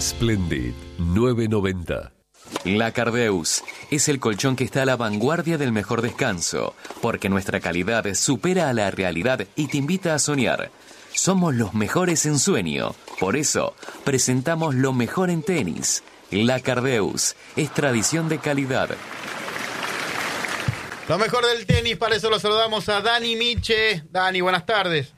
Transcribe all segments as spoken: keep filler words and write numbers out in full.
Splendid nueve noventa. La Cardeus es el colchón que está a la vanguardia del mejor descanso, porque nuestra calidad supera a la realidad y te invita a soñar. Somos los mejores en sueño, por eso presentamos lo mejor en tenis. La Cardeus es tradición de calidad. Lo mejor del tenis, para eso lo saludamos a Dani Miche. Dani, buenas tardes.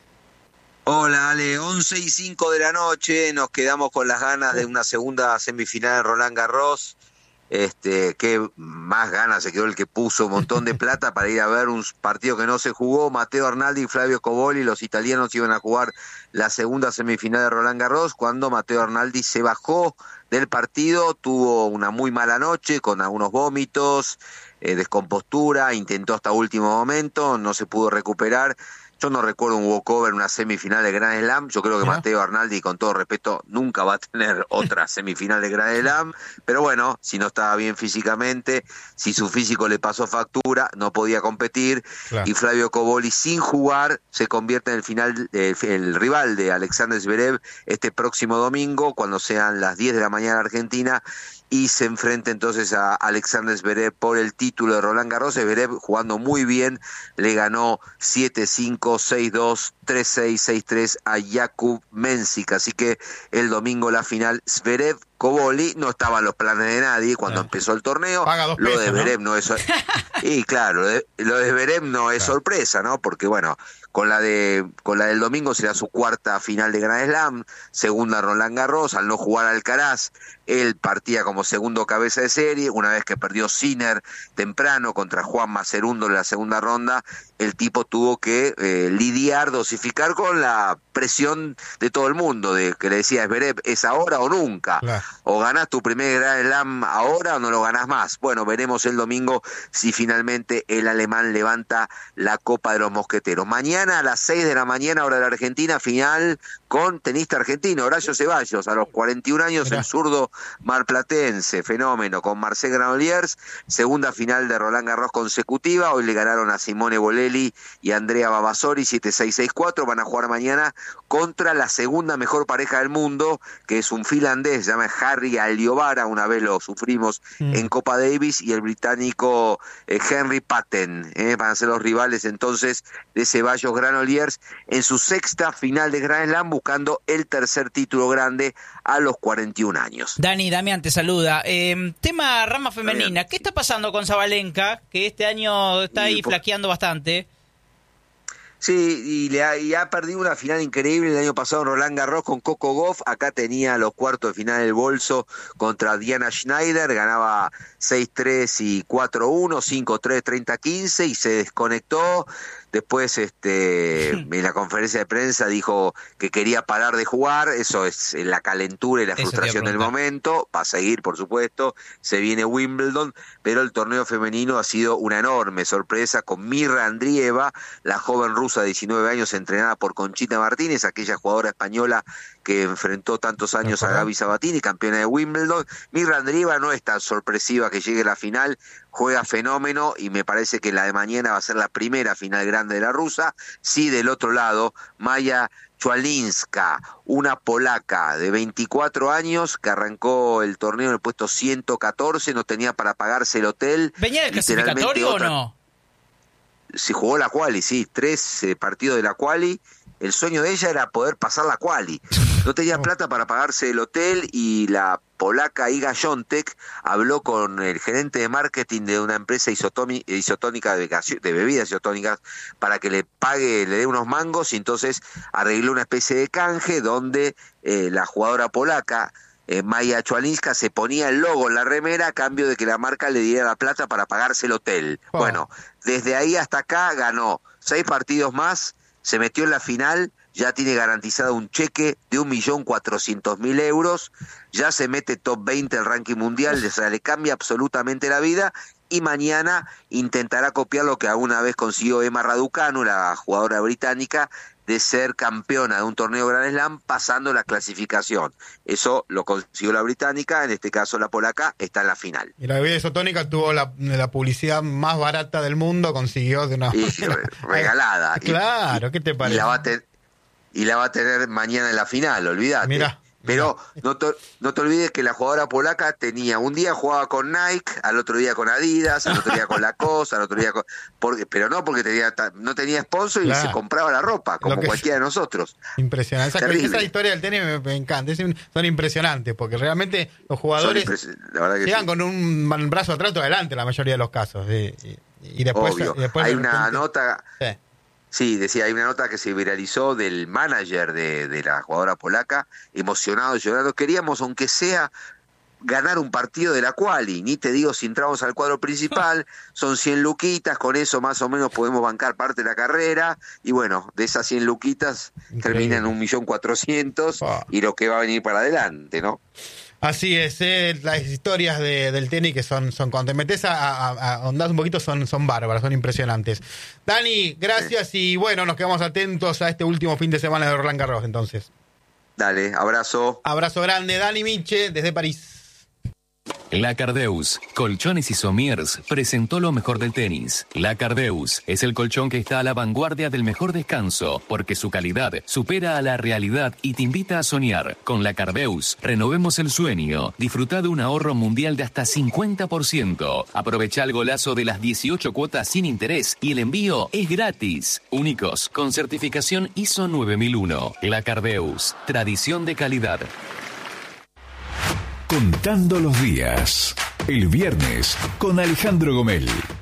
Hola Ale, once y cinco de la noche, nos quedamos con las ganas de una segunda semifinal en Roland Garros. Este, qué más ganas se quedó el que puso un montón de plata para ir a ver un partido que no se jugó. Matteo Arnaldi y Flavio Cobolli, los italianos, iban a jugar la segunda semifinal de Roland Garros cuando Matteo Arnaldi se bajó del partido, tuvo una muy mala noche con algunos vómitos, eh, descompostura, intentó hasta último momento, no se pudo recuperar. Yo no recuerdo un walkover en una semifinal de Grand Slam. Yo creo que ¿no? Matteo Arnaldi, con todo respeto, nunca va a tener otra semifinal de Grand Slam. Pero bueno, si no estaba bien físicamente, si su físico le pasó factura, no podía competir. Claro. Y Flavio Cobolli, sin jugar, se convierte en el final, eh, el rival de Alexander Zverev este próximo domingo, cuando sean las diez de la mañana Argentina, y se enfrenta entonces a Alexander Zverev por el título de Roland Garros. Zverev, jugando muy bien, le ganó siete cinco, seis dos, tres seis, seis tres a Jakub Mensik, así que el domingo la final. Zverev Cobolli no estaba en los planes de nadie cuando claro. empezó el torneo. Paga dos lo pesos, de Zverev ¿no? no es y claro, lo de, lo de Zverev no es claro. sorpresa, ¿no? Porque bueno, con la de con la del domingo será su cuarta final de Grand Slam, segunda Roland Garros. Al no jugar Alcaraz, él partía como segundo cabeza de serie. Una vez que perdió Sinner temprano contra Juan Macerundo en la segunda ronda, el tipo tuvo que eh, lidiar, dosificar con la presión de todo el mundo, de que le decía Zverev, es ahora o nunca, claro. o ganás tu primer Grand Slam ahora o no lo ganás más. Bueno, veremos el domingo si finalmente el alemán levanta la Copa de los Mosqueteros. Mañana a las seis de la mañana, hora de la Argentina, final con tenista argentino, Horacio Ceballos, a los cuarenta y un años, Mirá. el zurdo marplatense, fenómeno, con Marcel Granollers, segunda final de Roland Garros consecutiva. Hoy le ganaron a Simone Bolelli y Andrea Babasori siete seis, seis cuatro. Van a jugar mañana contra la segunda mejor pareja del mundo, que es un finlandés, se llama Harry Alliovara, una vez lo sufrimos mm. en Copa Davis, y el británico eh, Henry Patten, eh, van a ser los rivales entonces de Ceballos Granollers en su sexta final de Grand Slam, buscando el tercer título grande a los cuarenta y un años. Dani, Damián te saluda. Eh, tema rama femenina, Damián. ¿Qué está pasando con Sabalenka, que este año está ahí y, flaqueando bastante? Sí, y, le ha, y ha perdido una final increíble el año pasado en Roland Garros con Coco Gauff. Acá tenía los cuartos de final del bolso contra Diana Schneider, ganaba seis tres y cuatro uno, cinco tres, treinta quince, y se desconectó. Después, este, en la conferencia de prensa dijo que quería parar de jugar. Eso es la calentura y la frustración del momento. Va a seguir, por supuesto. Se viene Wimbledon, pero el torneo femenino ha sido una enorme sorpresa con Mirra Andrieva, la joven rusa de diecinueve años, entrenada por Conchita Martínez, aquella jugadora española que enfrentó tantos años a Gaby Sabatini, campeona de Wimbledon. Mirra Andrieva no es tan sorpresiva que llegue a la final, juega fenómeno, y me parece que la de mañana va a ser la primera final grande de la rusa. Sí, del otro lado, Maya Chualinska, una polaca de veinticuatro años que arrancó el torneo en el puesto ciento catorce, no tenía para pagarse el hotel. ¿Venía del clasificatorio otra... o no? Se jugó la quali, sí, tres eh, partidos de la quali. El sueño de ella era poder pasar la quali. No tenía plata para pagarse el hotel, y la polaca Iga Świątek habló con el gerente de marketing de una empresa isotónica de, de bebidas isotónicas para que le pague, le dé unos mangos, y entonces arregló una especie de canje donde eh, la jugadora polaca Eh, Maya Chualinska se ponía el logo en la remera a cambio de que la marca le diera la plata para pagarse el hotel. Oh. Bueno, desde ahí hasta acá ganó seis partidos más, se metió en la final, ya tiene garantizado un cheque de un millón cuatrocientos mil euros, ya se mete top veinte del ranking mundial, o sea, le cambia absolutamente la vida, y mañana intentará copiar lo que alguna vez consiguió Emma Raducanu, la jugadora británica, de ser campeona de un torneo Grand Slam pasando la clasificación. Eso lo consiguió la británica, en este caso la polaca está en la final. Y la bebida isotónica tuvo la, la publicidad más barata del mundo, consiguió de una y, regalada. Claro, y, ¿qué te parece? Y la, va a te, y la va a tener mañana en la final, olvídate. Mirá. Pero no te, no te olvides que la jugadora polaca tenía, un día jugaba con Nike, al otro día con Adidas, al otro día con Lacoste, al otro día con... Porque, pero no porque tenía no tenía sponsor y claro. se compraba la ropa, como que, cualquiera de nosotros. Impresionante. Esa, esa historia del tenis me, me encanta. Es un, son impresionantes, porque realmente los jugadores la verdad que llegan sí. con un brazo atrás o adelante la mayoría de los casos. Y, y, y después, Obvio. Y después hay de repente, una nota... Sí. Sí, decía, hay una nota que se viralizó del manager de, de la jugadora polaca, emocionado, llorando. Queríamos, aunque sea, ganar un partido de la quali. Ni te digo si entramos al cuadro principal, son cien luquitas, con eso más o menos podemos bancar parte de la carrera. Y bueno, de esas cien luquitas terminan en un millón cuatrocientos y lo que va a venir para adelante, ¿no? Así es, eh, las historias de, del tenis que son, son cuando te metes a, a, a ahondar un poquito son, son bárbaras, son impresionantes. Dani, gracias sí. y bueno, nos quedamos atentos a este último fin de semana de Roland Garros entonces. Dale, abrazo. Abrazo grande, Dani Miche, desde París. La Cardeus, Colchones y Somiers, presentó lo mejor del tenis. La Cardeus es el colchón que está a la vanguardia del mejor descanso, porque su calidad supera a la realidad y te invita a soñar. Con La Cardeus, renovemos el sueño. Disfruta de un ahorro mundial de hasta cincuenta por ciento. Aprovecha el golazo de las dieciocho cuotas sin interés y el envío es gratis. Únicos, con certificación I S O nueve mil uno. La Cardeus, tradición de calidad. Contando los días. El viernes con Alejandro Gomel.